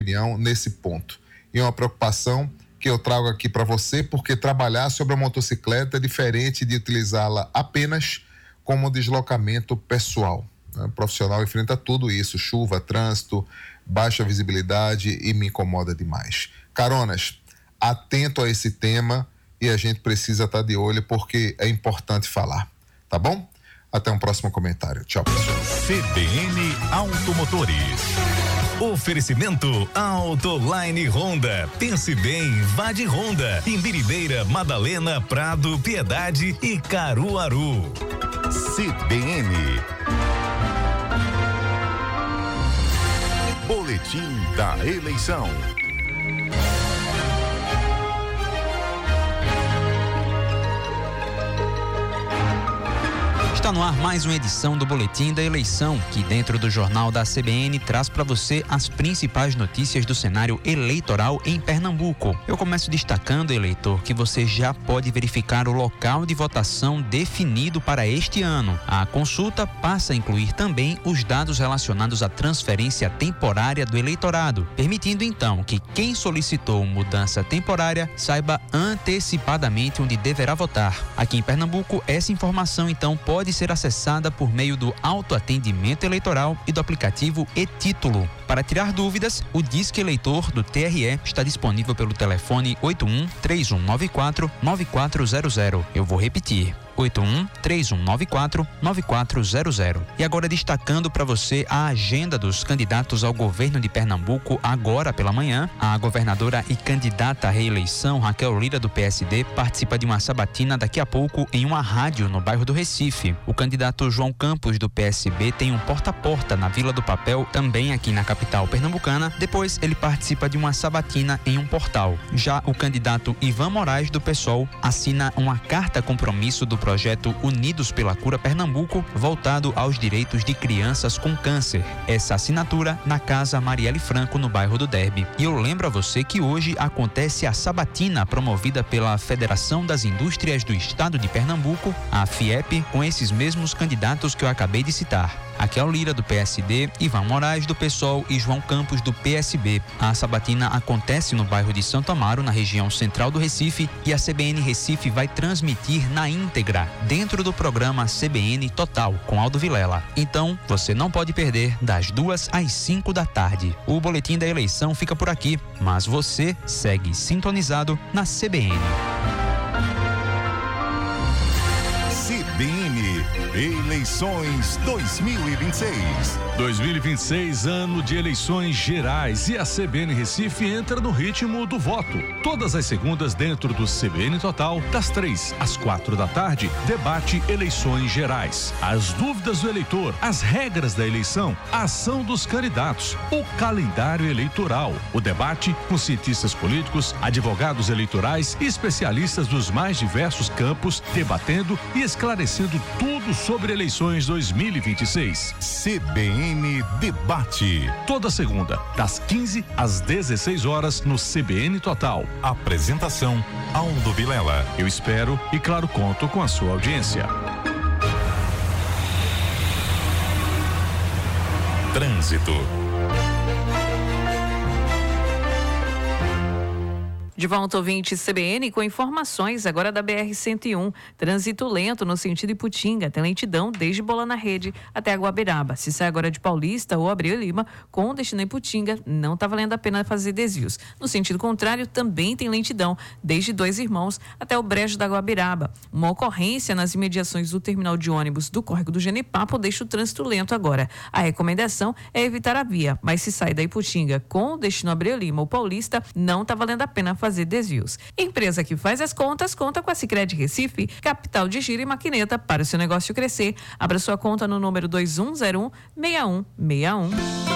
opinião nesse ponto. E é uma preocupação que eu trago aqui para você, porque trabalhar sobre a motocicleta é diferente de utilizá-la apenas como deslocamento pessoal. O profissional enfrenta tudo isso, chuva, trânsito, baixa visibilidade, e me incomoda demais. Caronas, atento a esse tema, e a gente precisa estar de olho porque é importante falar, tá bom? Até um próximo comentário. Tchau, pessoal. CBN Automotores. Oferecimento Autoline Honda. Pense bem, vá de Honda. Em Biribeira, Madalena, Prado, Piedade e Caruaru. CBN. Boletim da eleição. Está no ar mais uma edição do Boletim da Eleição, que dentro do Jornal da CBN traz para você as principais notícias do cenário eleitoral em Pernambuco. Eu começo destacando, eleitor, que você já pode verificar o local de votação definido para este ano. A consulta passa a incluir também os dados relacionados à transferência temporária do eleitorado, permitindo então que quem solicitou mudança temporária saiba antecipadamente onde deverá votar. Aqui em Pernambuco, essa informação então pode ser acessada por meio do autoatendimento eleitoral e do aplicativo e-Título. Para tirar dúvidas, o Disque Eleitor do TRE está disponível pelo telefone 81-3194-9400. Eu vou repetir. 81-3194-9400. E agora destacando para você a agenda dos candidatos ao governo de Pernambuco agora pela manhã. A governadora e candidata à reeleição, Raquel Lira, do PSD, participa de uma sabatina daqui a pouco em uma rádio no bairro do Recife. O candidato João Campos, do PSB, tem um porta-a-porta na Vila do Papel, também aqui na capital pernambucana. Depois ele participa de uma sabatina em um portal. Já o candidato Ivan Moraes, do PSOL, assina uma carta compromisso do projeto Unidos pela Cura Pernambuco, voltado aos direitos de crianças com câncer. Essa assinatura na Casa Marielle Franco, no bairro do Derby. E eu lembro a você que hoje acontece a sabatina promovida pela Federação das Indústrias do Estado de Pernambuco, a FIEP, com esses mesmos candidatos que eu acabei de citar. Raquel Lira, do PSD, Ivan Moraes, do PSOL e João Campos, do PSB. A sabatina acontece no bairro de Santo Amaro, na região central do Recife, e a CBN Recife vai transmitir na íntegra, dentro do programa CBN Total, com Aldo Vilela. Então, você não pode perder, das 2 às 5 da tarde. O Boletim da Eleição fica por aqui, mas você segue sintonizado na CBN. CBN Eleições 2026. 2026, ano de eleições gerais, e a CBN Recife entra no ritmo do voto. Todas as segundas dentro do CBN Total, das 3 às 4 da tarde, debate eleições gerais. As dúvidas do eleitor, as regras da eleição, a ação dos candidatos, o calendário eleitoral, o debate com cientistas políticos, advogados eleitorais e especialistas dos mais diversos campos, debatendo e esclarecendo tudo sobre eleições 2026. CBN Debate. Toda segunda, das 15 às 16 horas, no CBN Total. Apresentação, Aldo Vilela. Eu espero e, claro, conto com a sua audiência. Trânsito. De volta, ouvinte CBN, com informações agora da BR-101. Trânsito lento no sentido Iputinga, tem lentidão desde Bola na Rede até Guabiraba. Se sai agora de Paulista ou Abreu Lima, com destino a Iputinga, não está valendo a pena fazer desvios. No sentido contrário, também tem lentidão desde Dois Irmãos até o Brejo da Guabiraba. Uma ocorrência nas imediações do terminal de ônibus do Córrego do Genipapo deixa o trânsito lento agora. A recomendação é evitar a via, mas se sai da Iputinga com destino a Abreu Lima ou Paulista, não está valendo a pena fazer desvios. Empresa que faz as contas, conta com a Sicredi Recife, capital de giro e maquineta para o seu negócio crescer. Abra sua conta no número 2101-6161.